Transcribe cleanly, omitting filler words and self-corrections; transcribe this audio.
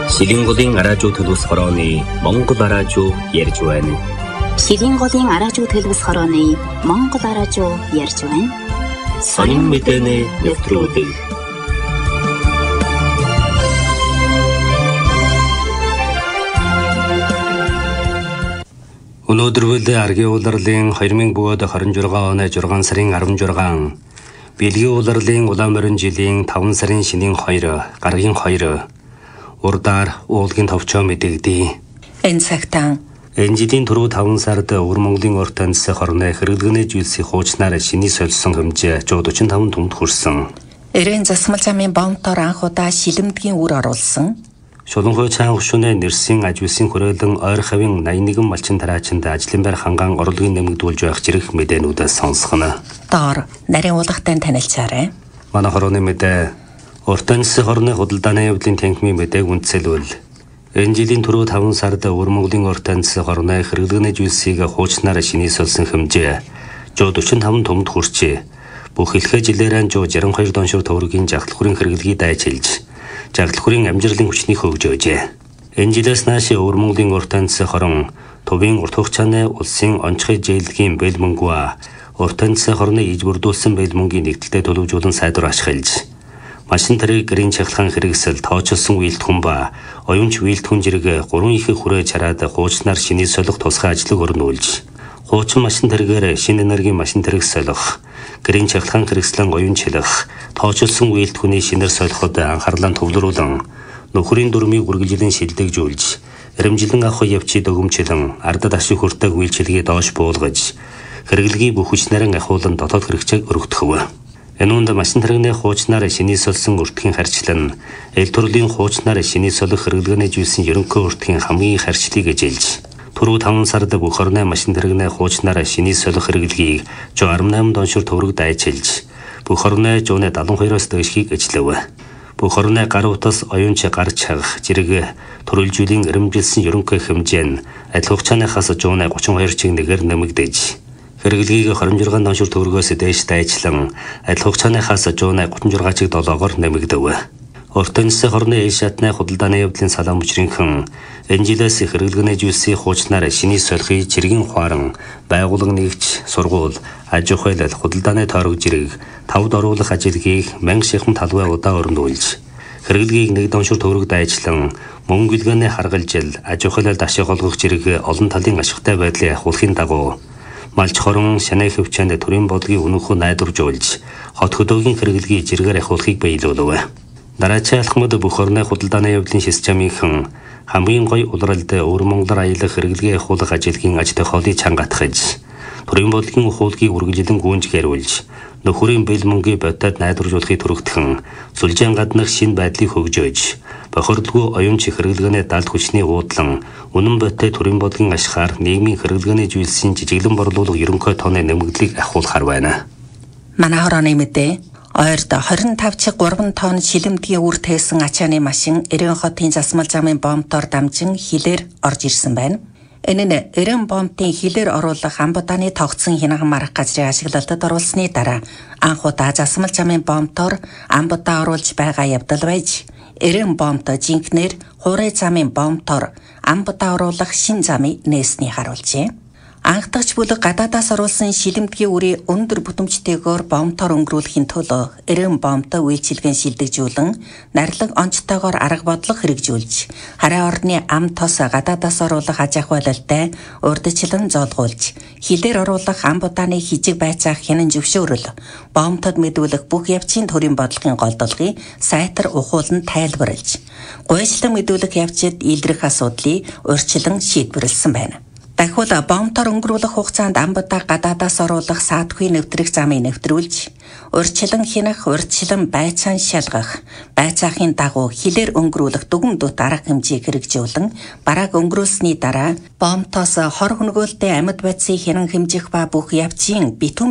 Шилийн голын араажуу төлөвс хорооны Монгол араажуу ярьж байна. Шилийн голын араажуу төлөвс хорооны Монгол араажуу ярьж байна. Сонин мэдээний нэвтрүүлэг. Өнөөдөр аргийн улирлын 2026 оны 6 сарын 16 Бэлгийн улирлын улаан морин жилийн 5 сарын шинийн 2 гаргийн 2 урдаар уулгийн товчоо мэдэгдээ. Энэ цагтаа энэ жилийн түрүү 5 сард Өвөр Монголын урт таньс хорны хэрэглэгний зүйлсийн хуучнаар шиний солисон хэмжээ 145 түмэнд хүрсэн. Эрен засмал замын бомтоор анх удаа шилэмдгийн үр оруулсан. Шуланхой цаан хөшүүнээ нэрсийн ажвисын хүрээлэн ойр хавийн 81 малчин тараачинд ажлын байр хангаан орлогын нэмэгдүүлж байх зэрэг мэдээнүүдээс сонсгоно. Доор нарийн уулгатай танилцаарай. Манай хорооны мэдээ урт таньс хорны худалдааны явдлын танхимын мэдээг үндэслэвэл энэ жилийн түрүү 5 сард Өвөр Монголын урт таньс хорны хэрэглэгний зүйлсийг хуучнаар шиний солисон хэмжээ 145 түмэнд хүрчээ. Бүх хэлхээ жилээр 162 доншир төгрөгийн жагтлахурын хэрэглэгийг дайчилж жагтлахурын амжилтын хүчнийг хөгжөөжээ. Энэ жилээс нааш Өвөр Монголын урт таньс хорон төвийн урт хугацааны улсын онцгой зээлдгийн бэл мөнгөө урт таньс хорны иж бүрдүүлсэн бэл мөнгөний нэгдэлтэд төлөвжүүлэн сайдвар ашиглаж машин тэрэг гэрийн чахлахын хэрэгсэл тоочилсон үйлдэлхэн ба оюунч үйлдэлхэн зэрэг 3 их хүрээ чараад хуучнаар шиний солих тусгай ажлыг өрнүүлж хуучин машин тэргээр шинэ энергийн машин тэрэг солих гэрийн чахлахын хэрэгслэн оюунчлах тоочилсон үйлдэлхүний шинээр солиход анхаарлаа төвлөрүүлэн нөхрийн дүрмийг үргэлжлэн шилдэгжүүлж эрэмжилэн авах явцыг өгөмчлөн ардад ашиг хүртэг үйлчилгээ доош буулгаж хэрэглэгийг бүх хүчнэрэн ахуулан дотоод хэрэгцээг өргөдөхөв. Энэ үнд машин тэрэгний хуучнаар шиний солисон өртгийн харьцлан эл төрлийн хуучнаар шиний солих хэрэглэгээний зүйлсийн ерөнхий өртгийн хамгийн их харьцлыг эзэлж түрүү 5 сард бүх орны машин тэрэгний хуучнаар шиний солих хэрэглэгийг 118 доншир төгрөг дайчилж бүх орны 172-оос дээшгийг эзлэв. Бүх орны гар утас оюунч гар чагах зэрэг төрөлжүүлийн эрэмжилсэн ерөнхий хэмжээ нь адил хугацааныхаас 132 чиг нэгээр нэмэгдэж хэрэглэгийг 26 доншир төгрөгөөс дээш дайчлан адил хугацааныхаас 136 чиг долоогоор нэмэгдэв. Урт таньс хорны ил шатны худалдааны явдлын салаан мөчрийнхэн энэ жилээс хэрэглэгний зүйлсийн хуучнаар шиний солихыг жиргэн хуаран байгууллага нэгж сургууль аж ахуйл худалдааны тойрог жирэг тавд оруулах ажилгийг мянга шихам талбай удаа өрнүүлж хэрэглэгийг 1 доншир төгрөг дайчлан мөнгө билгээний харгалжил аж ахуйлд ашиг олгох жирэг олон талын ашигтай байдлыг ахуулахын дагуу малч хорон шанай хөвчөнд төрийн бодлогын өнөхөө найдваржуулж хот хөдөөгийн хэрэглэгийг жиргээр ахуулахыг биелүүлв. Дараачийн алхмад бүх орны худалдааны явдлын системийнхэн хамгийн гоё улиралд Өвөр Монголоор аялах хэрэглэгээ ахуулах ажилгийн аж тохиолыг чангатгаж төрийн бодлогын ухуулгийг үргэлжлэн гүйж гэрүүлж нөхөрийн бэл мөнгөний бодитод найдваржуулахыг түрэгдхэн сүлжээн гаднах шинэ байдлыг хөгжөөж бохирдолгүй оюунч хэрэглэгээний далд хүчний уудлан үнэн бодиттой төрийн бодлогын ашгаар нийгмийн хэрэглэгээний зүйлсийн жижиглэн борлуулах ерөнхий тооны нэмэгдлийг ахуулахар байна. Манай хорооны мэдээ ойрд 25 чиг 3 тонн шилэмдгийн үр тээсэн ачааны машин Эрен хотын засмал замын бомтоор дамжин хилээр орж ирсэн байна. Энэ нь Эрен бомтын хилээр оруулах амбудааны тогтсон хянаган марах газрын ашиглалтад оруулсны дараа анх удаа засмал замын бомтоор амбудаа оруулж байгаа явдал байж Эрен бомт жинкнэр хуурай замын бомтоор амбудаа оруулах шин замыг нээсний харуулжээ. Анхдагч бүлэг гадаадаас оруулсан шилэмдгийн үрийн өндөр бүтэмжтэйгээр бомтоор өнгөрүүлэхийн тулд Эрен бомтоо үйлчилгэн шилдэгжүүлэн нарилга онцтойгоор арга бодлого хэрэгжүүлж хараа орны ам тос гадаадаас оруулах аж ахуйлалтай урдчлан зоолгуулж хилээр оруулах амбудааны хижиг байцаах хянан зөвшөөрөл бомтод мэдүүлэх бүх явцын төрийн бодлогын голдолгыг сайтар ухуулан тайлбарлаж гойжлан мэдүүлэх явцад илрэх асуудлыг урьдчилан шийдвэрлсэн байна. Дахиад бомтоор өнгөрүүлэх хугацаанд амбудаа гадаадаас оруулах саадгүй нэвтрэх замыг нэвтрүүлж, урьдчилан хянах, урьдчилан байцаан шалгах, байцаахын дагуу хилээр өнгөрүүлэх дүгэн дут арга хэмжээг хэрэгжүүлэн, барааг өнгөрүүлсний дараа бомтоос хор хөнөөлтэй амьд байцыг хянан хэмжих ба бүх явцын битүүн